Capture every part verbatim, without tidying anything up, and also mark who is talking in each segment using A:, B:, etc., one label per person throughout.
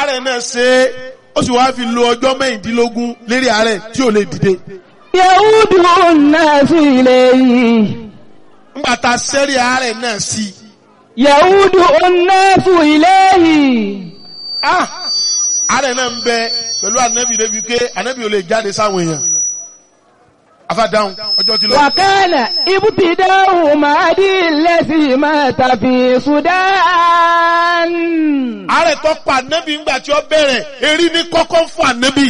A: àárẹ̀ náà ṣe ó sì wá fi lo ọjọ́ mẹ́rìndínlógún lérí àárẹ̀ tí ò lè dìde.
B: Yahudu an-nasu ilayhi.
A: Nígbà tá a sẹ́rí àárẹ̀ náà sí.
B: Yahudu an-nasu ilayhi.
A: Ah! Àárẹ̀ náà ń bẹ pẹ̀lú ànábì débi pé ànábì ò lè jáde sáwọn èèyàn. Afádáhùn ọjọ́ ti lọ.
B: Wa kana ibtida'u Mahdi allazi mata fi Sudan.
A: Àárẹ̀ tó pa ànábì ńgbà tí ó bẹ̀rẹ̀ erí ní kọ́kọ́ fún ànábì.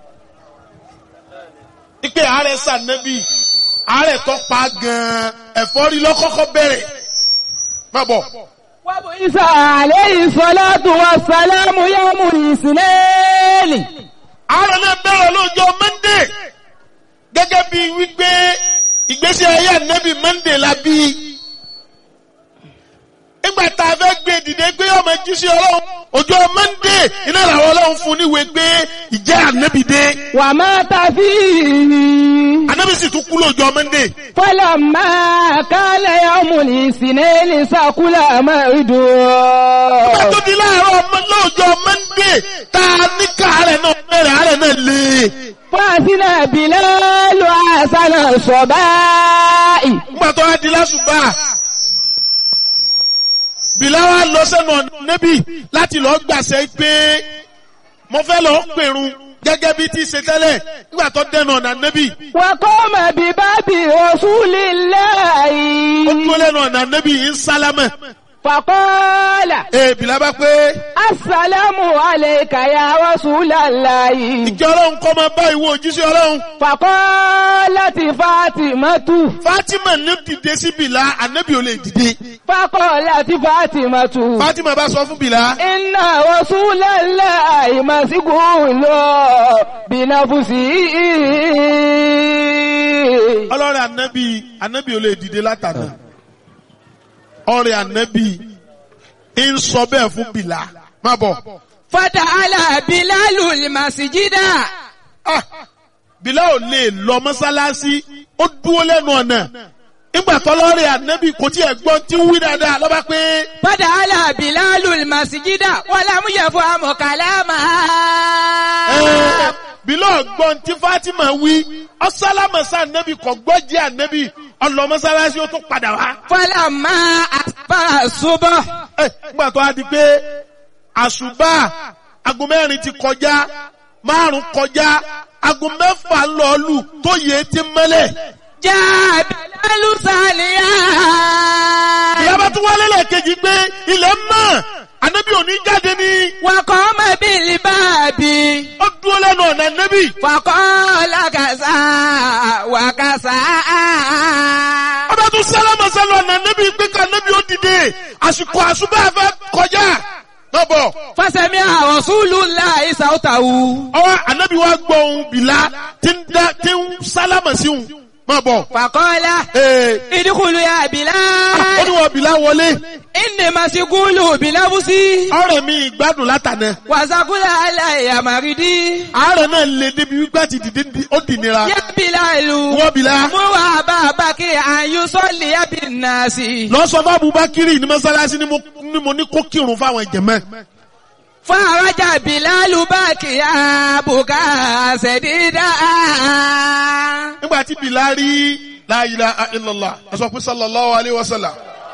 A: Ipe àárẹ̀ sànábì àárẹ̀ tó pa gan-an ẹ̀fọ́rí lọ́kọ́kọ́ bẹ̀rẹ̀. Má bọ̀.
B: Wa Isa alayhi salatu wa salamu yawmul isnani.
A: Àárẹ̀ náà bẹ̀rẹ̀ lọ́jọ́ Monday. Gẹ́gẹ́ bí wípé ìgbésí ayé ànábì Monday la bí. Nígbà tá a fẹ́ gbé dìde gbé ọmọ jíṣẹ́ Ọlọ́run ọjọ́ Monday iná làwọn Ọlọ́run fún níwèé gbé ìjẹ́ ànábì dé.
B: Wa mata fihi.
A: Ànábì sì tún kú lọ́jọ́ Monday.
B: Falamma kana yawmul isnani sakula maridu.
A: Nígbà tó di láàárọ̀ lọ́jọ́ Monday tá a ní káàárẹ̀ náà bẹ̀rẹ̀ àárẹ̀ náà lé.
B: Fásínà Bilalu àṣánà sọ̀báì.
A: Nígbà tó wá di lásùbà, Bilal wá lọ sẹ́nu Ànábì láti lọ gbàṣẹ pé mo fẹ́ lọ pèrun gẹ́gẹ́ bí tí ṣe tẹ́lẹ̀ nígbà tó dẹnu ọ̀nà Ànábì.
B: Wa qama bi babi Rasulillahi.
A: Ó dúró lẹ́nu ọ̀nà Ànábì ń sálámẹ̀.
B: Faqala.
A: Ee Bilal bá pé.
B: Assalamu alayka ya Rasulallahi.
A: Ìjọ Ọlọ́run kọ́ máa bá ìwọ òjíṣẹ́ Ọlọ́run.
B: Faqalati Fatimatu.
A: Fatima ní dìde sí Bilal, Ànábì ò lè dìde.
B: Faqalati Fatimatu.
A: Fatima bá sọ fún Bilal.
B: Inna Rasulallahi mas'ulun bi nafsihi.
A: Ọlọ́rẹ̀ Ànábì, Ànábì ò lè dìde látàná. Ọ̀rẹ́ ànábì ń sọ bẹ́ẹ̀ fún Bilal. Má bọ̀.
B: Fata'ala Bilalul masjida.
A: Ah! Bilal ò lè lọ mọ́sálásí, ó dúró lẹ́nu ọ̀nà. Nígbà tọ́lọ́rẹ́ ànábì kò tí ẹ̀ gbọ́n tí ń wí dáadáa lọ́ba pé.
B: Fata'ala Bilalul masjida wa lam yafhamu kalamaha.
A: Ẹ Bilal gbọ́n tí Fatima wí, ọ̀sálámọ̀sá ànábì kò gbọ́ jẹ́ ànábì. Ọlọ mọ́sálásí ó tún padà wá.
B: Falamma asba subh.
A: Ẹ nígbà tó a di pé àṣùbà aago mẹ́rin ti kọjá, márùn kọjá, aago mẹ́fà ń lọ lù tó yẹ ti mẹ́lẹ̀.
B: Jaa Bilalu saliya.
A: Ìyá bá tún wálé lẹ́ẹ̀kejì pé ilẹ̀ mọ́, ànábì ò ní jáde ní.
B: Wa qama bil babi.
A: Ó dúró lẹ́nu ọ̀nà ànábì.
B: Faqala kaza wa kaza.
A: Ọba tún sálámà sálọ ọ̀nà ànábì pé ká ànábì ó dìde, àsìkò àṣùbà fẹ́ kọjá. Lọ́bọ̀.
B: Fasami'a Rasulullahi sautahu.
A: Ọwọ́ ànábì wa gbọ́ ohùn Bilal tí ń dá tí ń sálámà sí òun. Má bọ̀.
B: Faqala.
A: Ee.
B: Idkhulu ya Bilal.
A: Ó ní wọ́n Bilal wọlé.
B: Inni masigulu bilabusi.
A: Ọ̀rẹ́ mi ìgbádùn látànà.
B: Wàsàkúlà aláìyá màrídì.
A: Àárẹ̀ náà lè débi wípé àti dìde ó dì nira.
B: Yá Bilalu.
A: Wọ́n Bilal.
B: Mú wà bá Bákì àyù sọ́ọ̀lì yá bí nàásì.
A: Lọ sọ fún Abubakiri ní mọ́sálásí ni mo ní kó kírun fáwọn ìjẹ̀mẹ́.
B: Fún àwájà Bilalu Bákì àbùkà ṣẹ̀dídà.
A: Nígbà tí Bilal rí la ilaha illallah, ẹ sọ pé sallallahu alayhi wa sallam.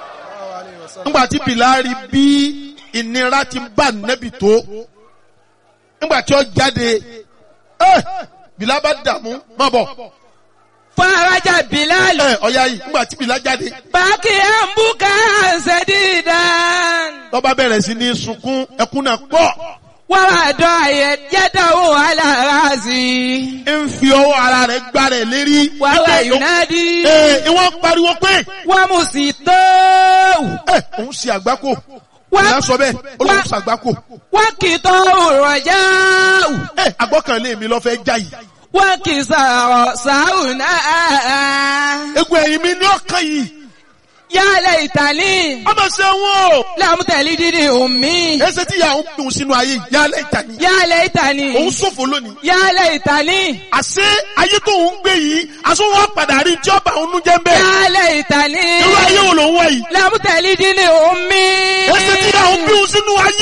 A: Nígbà tí Bilal rí bí ìnira ti bá nẹ́bì tó, nígbà tí ó jáde, ẹ́ Bilal bá dààmú, má bọ̀.
B: Fún àwájà Bilalu.
A: Ẹ ọ̀ya yìí, nígbà tí Bilal jáde.
B: Bákì àbùkà ṣẹ̀dídà.
A: Ló bá bẹ̀rẹ̀ sí ní sunkún, ẹkún náà pọ̀.
B: Wọ́n wá dọ̀ ayẹ yẹ́dọ̀wò alárazi.
A: Ń fi ọwọ́ ara rẹ̀ gbá rẹ̀ lérí.
B: Wọ́n wá Yunadi.
A: Ee, ìwọ́n pariwo pé.
B: Wọ́n mú sí tó.
A: Ẹ òun ṣe àgbákò. Ìyá sọ bẹ́ẹ̀, olóhùn ṣàgbákò.
B: Wọ́n kì í tọ́ òrọ̀ já.
A: Ẹ àgbọ́kànlé mi lọ fẹ́ já yìí.
B: Wọ́n kì í sọ̀rọ̀ sáhùn náà.
A: Egun ẹ̀yìn mi ní ọkàn yìí.
B: Yálẹ̀ ìtàlí.
A: Ọmọ ṣe wọ́n o.
B: Lámútẹ̀lí dídì òmí.
A: Ẹsẹ̀ tí ìyá òun dùn sínú ayé yálẹ̀ ìtàní.
B: Yálẹ̀ ìtàlí.
A: Òun ṣòfò lónìí.
B: Yálẹ̀ ìtàlí.
A: Àṣé ayé tó ń gbé yìí, aṣọ wọn padà rí tí ọba òun jẹ́ ń bẹ́ẹ̀.
B: Yálẹ̀ ìtàlí.
A: Irú ayé wo ló ń wá yìí?
B: Lámútẹ̀lí dídì òmí.
A: Ẹsẹ̀ tí ìyá òun bí òun sínú ayé.